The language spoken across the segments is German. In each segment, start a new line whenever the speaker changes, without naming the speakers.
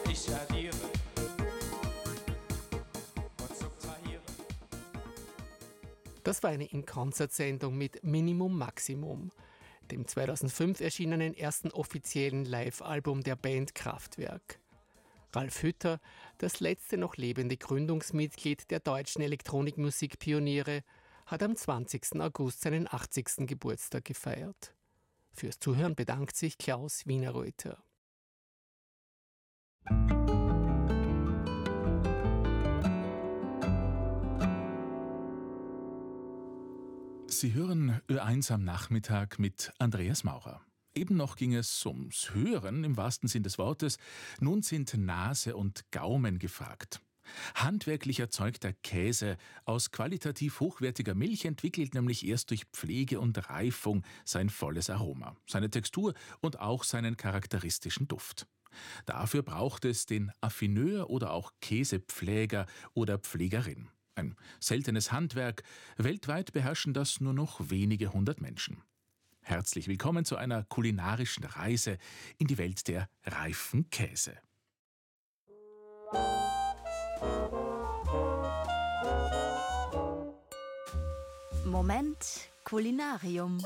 Das war eine In-Concert-Sendung mit Minimum Maximum, dem 2005 erschienenen ersten offiziellen Live-Album der Band Kraftwerk. Ralf Hütter, das letzte noch lebende Gründungsmitglied der deutschen Elektronikmusikpioniere, hat am 20. August seinen 80. Geburtstag gefeiert. Fürs Zuhören bedankt sich Klaus Wienerreuter.
Sie hören Ö1 am Nachmittag mit Andreas Maurer. Eben noch ging es ums Hören im wahrsten Sinn des Wortes. Nun sind Nase und Gaumen gefragt. Handwerklich erzeugter Käse aus qualitativ hochwertiger Milch entwickelt nämlich erst durch Pflege und Reifung sein volles Aroma, seine Textur und auch seinen charakteristischen Duft. Dafür braucht es den Affineur oder auch Käsepfläger oder Pflegerin. Ein seltenes Handwerk. Weltweit beherrschen das nur noch wenige hundert Menschen. Herzlich willkommen zu einer kulinarischen Reise in die Welt der reifen Käse.
Moment Kulinarium.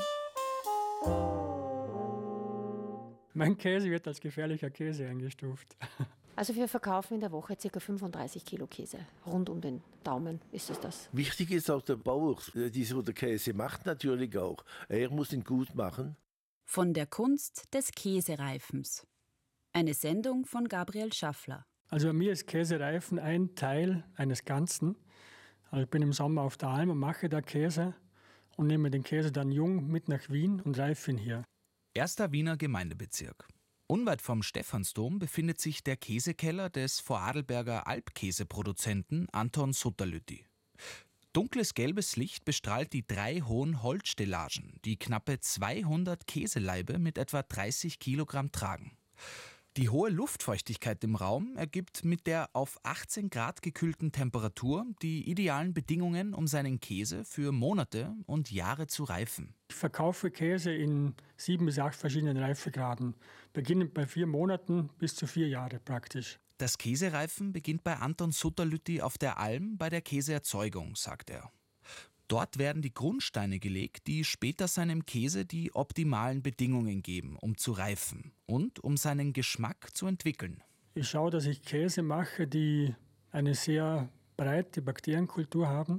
Mein Käse wird als gefährlicher Käse eingestuft.
Also wir verkaufen in der Woche ca. 35 Kilo Käse. Rund um den Daumen ist es das.
Wichtig ist auch der Bauer, dieser der Käse macht natürlich auch. Er muss ihn gut machen.
Von der Kunst des Käsereifens. Eine Sendung von Gabriel Schaffler.
Also mir ist Käsereifen ein Teil eines Ganzen. Also ich bin im Sommer auf der Alm und mache da Käse und nehme den Käse dann jung mit nach Wien und reife ihn hier.
Erster Wiener Gemeindebezirk. Unweit vom Stephansdom befindet sich der Käsekeller des Vorarlberger Alpkäseproduzenten Anton Sutterlütti. Dunkles gelbes Licht bestrahlt die 3 hohen Holzstellagen, die knappe 200 Käselaibe mit etwa 30 Kilogramm tragen. Die hohe Luftfeuchtigkeit im Raum ergibt mit der auf 18 Grad gekühlten Temperatur die idealen Bedingungen, um seinen Käse für Monate und Jahre zu reifen.
Ich verkaufe Käse in 7 bis 8 verschiedenen Reifegraden, beginnend bei 4 Monaten bis zu 4 Jahre praktisch.
Das Käsereifen beginnt bei Anton Sutterlütti auf der Alm bei der Käseerzeugung, sagt er. Dort werden die Grundsteine gelegt, die später seinem Käse die optimalen Bedingungen geben, um zu reifen und um seinen Geschmack zu entwickeln.
Ich schaue, dass ich Käse mache, die eine sehr breite Bakterienkultur haben.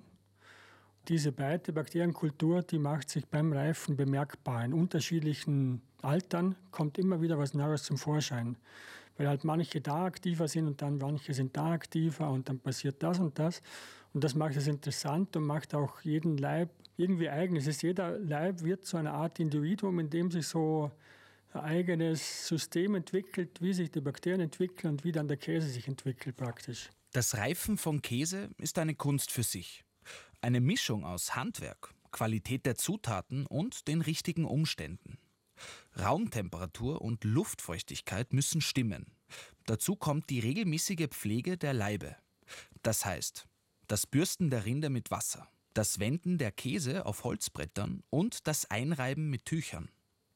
Diese breite Bakterienkultur, die macht sich beim Reifen bemerkbar. In unterschiedlichen Altern kommt immer wieder was Neues zum Vorschein. Weil halt manche da aktiver sind und dann manche sind da aktiver und dann passiert das und das. Und das macht es interessant und macht auch jeden Leib irgendwie eigen. Jeder Leib wird zu einer Art Individuum, in dem sich so ein eigenes System entwickelt, wie sich die Bakterien entwickeln und wie dann der Käse sich entwickelt praktisch.
Das Reifen von Käse ist eine Kunst für sich. Eine Mischung aus Handwerk, Qualität der Zutaten und den richtigen Umständen. Raumtemperatur und Luftfeuchtigkeit müssen stimmen. Dazu kommt die regelmäßige Pflege der Laibe. Das heißt, das Bürsten der Rinde mit Wasser, das Wenden der Käse auf Holzbrettern und das Einreiben mit Tüchern.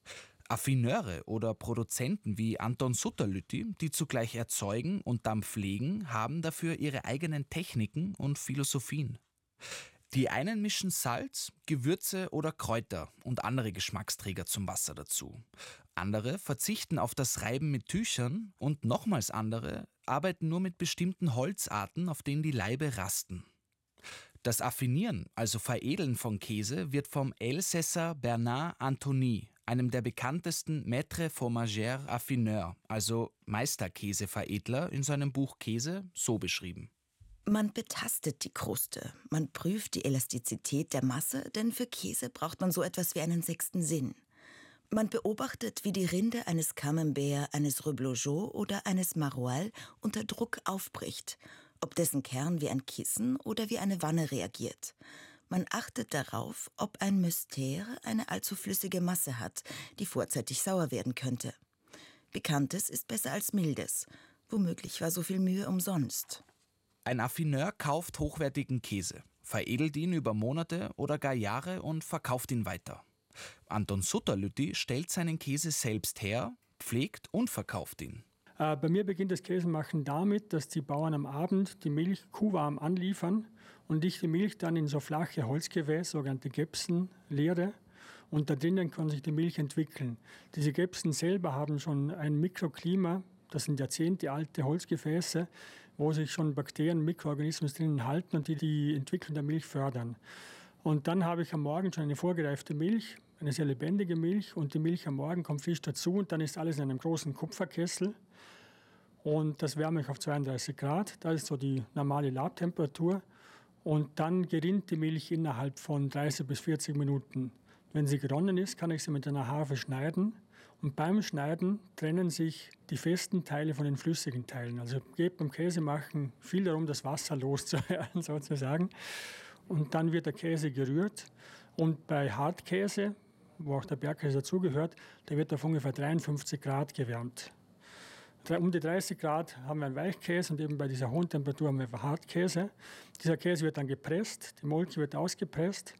Affineure oder Produzenten wie Anton Sutterlütti, die zugleich erzeugen und dann pflegen, haben dafür ihre eigenen Techniken und Philosophien. Die einen mischen Salz, Gewürze oder Kräuter und andere Geschmacksträger zum Wasser dazu. Andere verzichten auf das Reiben mit Tüchern und nochmals andere arbeiten nur mit bestimmten Holzarten, auf denen die Laibe rasten. Das Affinieren, also Veredeln von Käse, wird vom Elsässer Bernard Antony, einem der bekanntesten Maître Fromager Affineur, also Meisterkäseveredler, in seinem Buch Käse so beschrieben.
Man betastet die Kruste, man prüft die Elastizität der Masse, denn für Käse braucht man so etwas wie einen 6. Sinn. Man beobachtet, wie die Rinde eines Camembert, eines Reblochon oder eines Maroilles unter Druck aufbricht, ob dessen Kern wie ein Kissen oder wie eine Wanne reagiert. Man achtet darauf, ob ein Mystère eine allzu flüssige Masse hat, die vorzeitig sauer werden könnte. Bekanntes ist besser als Mildes. Womöglich war so viel Mühe umsonst.
Ein Affineur kauft hochwertigen Käse, veredelt ihn über Monate oder gar Jahre und verkauft ihn weiter. Anton Sutterlütti stellt seinen Käse selbst her, pflegt und verkauft ihn.
Bei mir beginnt das Käsemachen damit, dass die Bauern am Abend die Milch kuhwarm anliefern und ich die Milch dann in so flache Holzgefäße, sogenannte Gäpsen, leere. Und da drinnen kann sich die Milch entwickeln. Diese Gäpsen selber haben schon ein Mikroklima, das sind jahrzehntealte Holzgefäße, wo sich schon Bakterien, Mikroorganismen drinnen halten und die Entwicklung der Milch fördern. Und dann habe ich am Morgen schon eine vorgereifte Milch, eine sehr lebendige Milch, und die Milch am Morgen kommt frisch dazu und dann ist alles in einem großen Kupferkessel. Und das wärme ich auf 32 Grad, das ist so die normale Labtemperatur. Und dann gerinnt die Milch innerhalb von 30 bis 40 Minuten. Wenn sie geronnen ist, kann ich sie mit einer Harfe schneiden. Und beim Schneiden trennen sich die festen Teile von den flüssigen Teilen. Also es geht beim Käsemachen viel darum, das Wasser loszuwerden, sozusagen. Und dann wird der Käse gerührt. Und bei Hartkäse, wo auch der Bergkäse dazugehört, der wird auf ungefähr 53 Grad gewärmt. Um die 30 Grad haben wir einen Weichkäse und eben bei dieser hohen Temperatur haben wir Hartkäse. Dieser Käse wird dann gepresst, die Molke wird ausgepresst.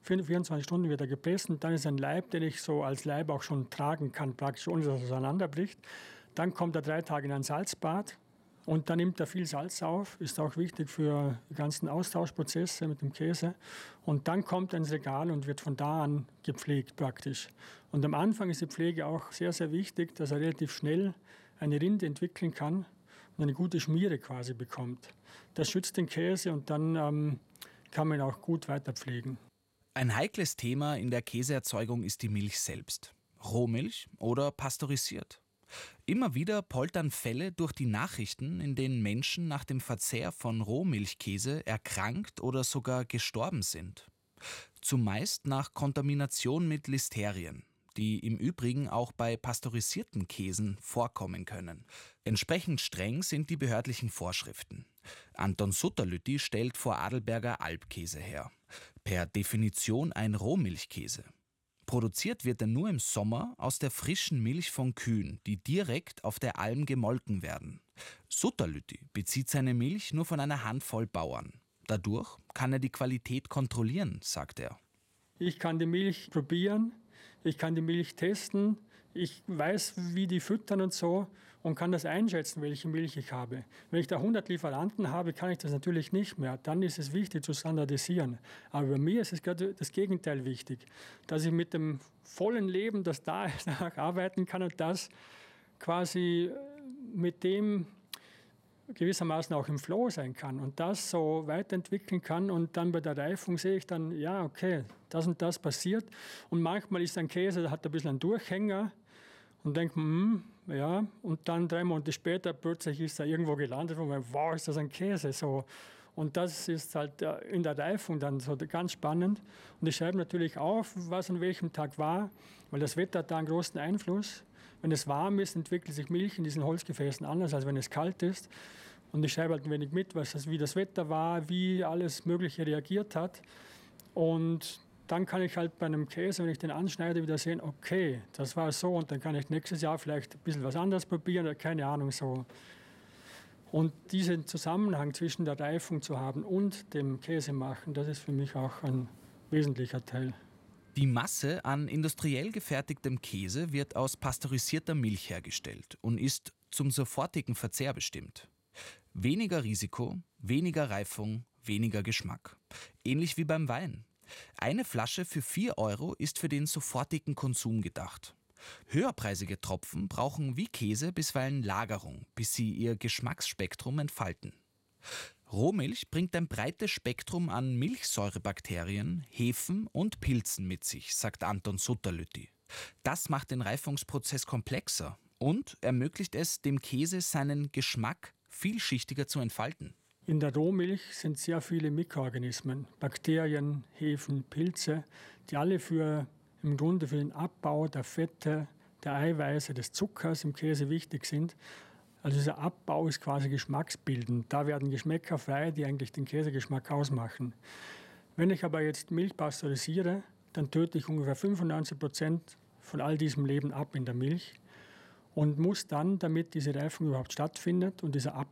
24 Stunden wird er gepresst und dann ist ein Leib, den ich so als Leib auch schon tragen kann, praktisch ohne dass es auseinanderbricht. Dann kommt er 3 Tage in ein Salzbad und dann nimmt er viel Salz auf, ist auch wichtig für die ganzen Austauschprozesse mit dem Käse. Und dann kommt er ins Regal und wird von da an gepflegt praktisch. Und am Anfang ist die Pflege auch sehr, sehr wichtig, dass er relativ schnell eine Rinde entwickeln kann und eine gute Schmiere quasi bekommt. Das schützt den Käse und dann kann man ihn auch gut weiter pflegen.
Ein heikles Thema in der Käseerzeugung ist die Milch selbst. Rohmilch oder pasteurisiert. Immer wieder poltern Fälle durch die Nachrichten, in denen Menschen nach dem Verzehr von Rohmilchkäse erkrankt oder sogar gestorben sind. Zumeist nach Kontamination mit Listerien, die im Übrigen auch bei pasteurisierten Käsen vorkommen können. Entsprechend streng sind die behördlichen Vorschriften. Anton Sutterlütti stellt Vorarlberger Alpkäse her. Per Definition ein Rohmilchkäse. Produziert wird er nur im Sommer aus der frischen Milch von Kühen, die direkt auf der Alm gemolken werden. Sutterlütti bezieht seine Milch nur von einer Handvoll Bauern. Dadurch kann er die Qualität kontrollieren, sagt er.
Ich kann die Milch probieren, ich kann die Milch testen, ich weiß, wie die füttern und so und kann das einschätzen, welche Milch ich habe. Wenn ich da 100 Lieferanten habe, kann ich das natürlich nicht mehr. Dann ist es wichtig zu standardisieren. Aber bei mir ist es gerade das Gegenteil wichtig, dass ich mit dem vollen Leben, das da ist, arbeiten kann und das quasi mit dem gewissermaßen auch im Flow sein kann und das so weiterentwickeln kann und dann bei der Reifung sehe ich dann, ja, okay, das und das passiert und manchmal ist ein Käse, der hat ein bisschen einen Durchhänger und denkt man, ja, und dann 3 Monate später plötzlich ist er irgendwo gelandet, wo man, wow, ist das ein Käse, so. Und das ist halt in der Reifung dann so ganz spannend. Und ich schreibe natürlich auf, was an welchem Tag war, weil das Wetter hat da einen großen Einfluss. Wenn es warm ist, entwickelt sich Milch in diesen Holzgefäßen anders, als wenn es kalt ist. Und ich schreibe halt ein wenig mit, wie das Wetter war, wie alles Mögliche reagiert hat. Und dann kann ich halt bei einem Käse, wenn ich den anschneide, wieder sehen, okay, das war so. Und dann kann ich nächstes Jahr vielleicht ein bisschen was anderes probieren, oder keine Ahnung so. Und diesen Zusammenhang zwischen der Reifung zu haben und dem Käsemachen, das ist für mich auch ein wesentlicher Teil.
Die Masse an industriell gefertigtem Käse wird aus pasteurisierter Milch hergestellt und ist zum sofortigen Verzehr bestimmt. Weniger Risiko, weniger Reifung, weniger Geschmack. Ähnlich wie beim Wein. Eine Flasche für 4 € ist für den sofortigen Konsum gedacht. Höherpreisige Tropfen brauchen wie Käse bisweilen Lagerung, bis sie ihr Geschmacksspektrum entfalten. Rohmilch bringt ein breites Spektrum an Milchsäurebakterien, Hefen und Pilzen mit sich, sagt Anton Sutterlütti. Das macht den Reifungsprozess komplexer und ermöglicht es, dem Käse seinen Geschmack vielschichtiger zu entfalten.
In der Rohmilch sind sehr viele Mikroorganismen, Bakterien, Hefen, Pilze, die alle im Grunde für den Abbau der Fette, der Eiweiße, des Zuckers im Käse wichtig sind. Also dieser Abbau ist quasi geschmacksbildend. Da werden Geschmäcker frei, die eigentlich den Käsegeschmack ausmachen. Wenn ich aber jetzt Milch pasteurisiere, dann töte ich ungefähr 95% von all diesem Leben ab in der Milch und muss dann, damit diese Reifung überhaupt stattfindet und dieser Abbau